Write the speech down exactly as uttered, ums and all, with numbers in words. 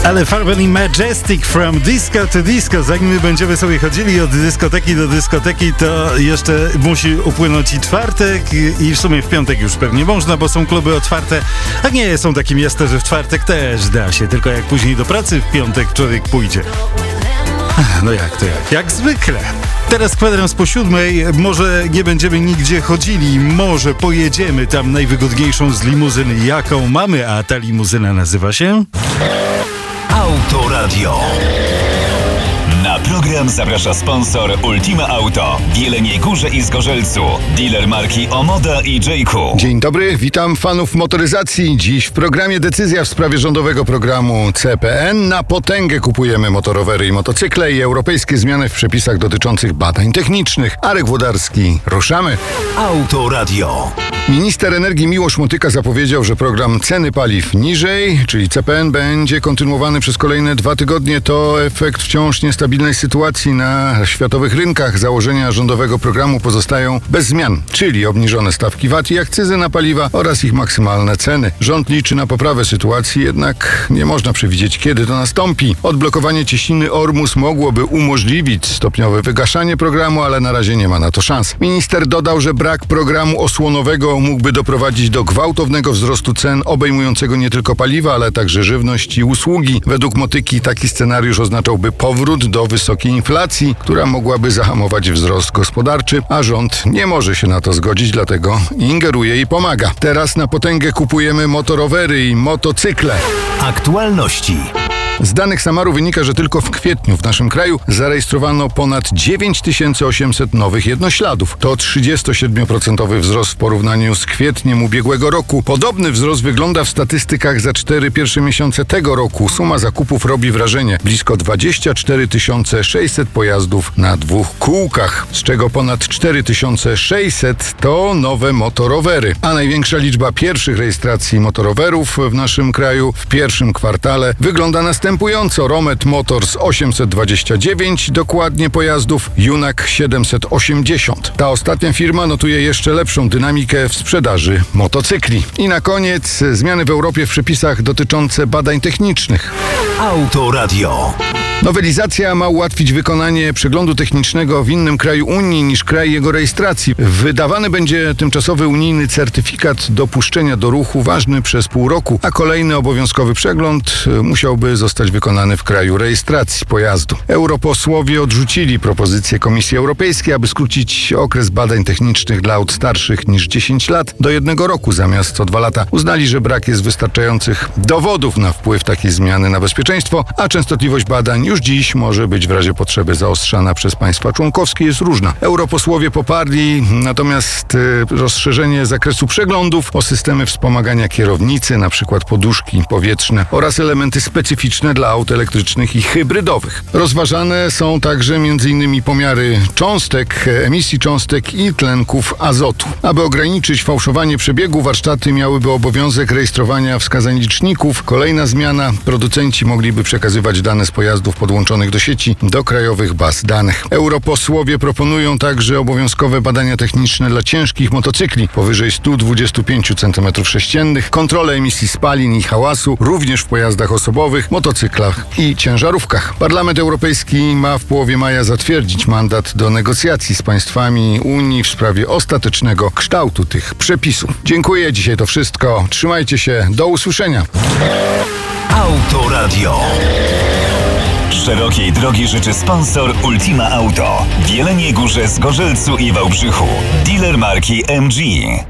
Ale Farben i Majestic from disco to disco. Zanim my będziemy sobie chodzili od dyskoteki do dyskoteki, to jeszcze musi upłynąć i czwartek i w sumie w piątek już pewnie można, bo są kluby otwarte. A nie są takie miasta, że w czwartek też da się, tylko jak później do pracy w piątek człowiek pójdzie. No jak to jak? Jak zwykle. Teraz kwadrans po siódmej, może nie będziemy nigdzie chodzili, może pojedziemy tam najwygodniejszą z limuzyn, jaką mamy, a ta limuzyna nazywa się... Autoradio. Na program zaprasza sponsor Ultima Auto w Jeleniej Górze i Zgorzelcu. Dealer marki Omoda i J-Ku. Dzień dobry, witam fanów motoryzacji. Dziś w programie decyzja w sprawie rządowego programu C P N. Na potęgę kupujemy motorowery i motocykle i europejskie zmiany w przepisach dotyczących badań technicznych. Arek Włodarski, ruszamy. Autoradio. Minister energii Miłosz Motyka zapowiedział, że program ceny paliw niżej, czyli C P N, będzie kontynuowany przez kolejne dwa tygodnie. To efekt wciąż niestabilnej sytuacji na światowych rynkach. Założenia rządowego programu pozostają bez zmian, czyli obniżone stawki V A T i akcyzy na paliwa oraz ich maksymalne ceny. Rząd liczy na poprawę sytuacji, jednak nie można przewidzieć, kiedy to nastąpi. Odblokowanie cieśniny Ormus mogłoby umożliwić stopniowe wygaszanie programu, ale na razie nie ma na to szans. Minister dodał, że brak programu osłonowego mógłby doprowadzić do gwałtownego wzrostu cen obejmującego nie tylko paliwa, ale także żywność i usługi. Według Motyki taki scenariusz oznaczałby powrót do wysokiej inflacji, która mogłaby zahamować wzrost gospodarczy, a rząd nie może się na to zgodzić, dlatego ingeruje i pomaga. Teraz na potęgę kupujemy motorowery i motocykle. Aktualności. Z danych Samaru wynika, że tylko w kwietniu w naszym kraju zarejestrowano ponad dziewięć tysięcy osiemset nowych jednośladów. To trzydziestosiedem procent wzrost w porównaniu z kwietniem ubiegłego roku. Podobny wzrost wygląda w statystykach za cztery pierwsze miesiące tego roku. Suma zakupów robi wrażenie. Blisko dwadzieścia cztery tysiące sześćset pojazdów na dwóch kółkach, z czego ponad cztery tysiące sześćset to nowe motorowery. A największa liczba pierwszych rejestracji motorowerów w naszym kraju w pierwszym kwartale wygląda następująco. Romet Motors osiemset dwadzieścia dziewięć dokładnie pojazdów, Junak siedemset osiemdziesiąt. Ta ostatnia firma notuje jeszcze lepszą dynamikę w sprzedaży motocykli. I na koniec zmiany w Europie w przepisach dotyczące badań technicznych. Autoradio. Nowelizacja ma ułatwić wykonanie przeglądu technicznego w innym kraju Unii niż kraj jego rejestracji. Wydawany będzie tymczasowy unijny certyfikat dopuszczenia do ruchu ważny przez pół roku, a kolejny obowiązkowy przegląd musiałby zostać wykonany w kraju rejestracji pojazdu. Europosłowie odrzucili propozycję Komisji Europejskiej, aby skrócić okres badań technicznych dla aut starszych niż dziesięć lat do jednego roku zamiast co dwa lata. Uznali, że brak jest wystarczających dowodów na wpływ takiej zmiany na bezpieczeństwo, a częstotliwość badań już dziś może być w razie potrzeby zaostrzana przez państwa członkowskie, jest różna. Europosłowie poparli natomiast y, rozszerzenie zakresu przeglądów o systemy wspomagania kierownicy, na przykład poduszki powietrzne oraz elementy specyficzne dla aut elektrycznych i hybrydowych. Rozważane są także m.in. pomiary cząstek, emisji cząstek i tlenków azotu. Aby ograniczyć fałszowanie przebiegu, warsztaty miałyby obowiązek rejestrowania wskazań liczników. Kolejna zmiana: producenci mogliby przekazywać dane z pojazdów podłączonych do sieci do krajowych baz danych. Europosłowie proponują także obowiązkowe badania techniczne dla ciężkich motocykli powyżej sto dwadzieścia pięć centymetrów sześciennych, kontrolę emisji spalin i hałasu również w pojazdach osobowych, motocyklach i ciężarówkach. Parlament Europejski ma w połowie maja zatwierdzić mandat do negocjacji z państwami Unii w sprawie ostatecznego kształtu tych przepisów. Dziękuję, dzisiaj to wszystko. Trzymajcie się, do usłyszenia. Autoradio. Szerokiej drogi życzy sponsor Ultima Auto w Jeleniej Górze, Zgorzelcu i Wałbrzychu. Dealer marki M G.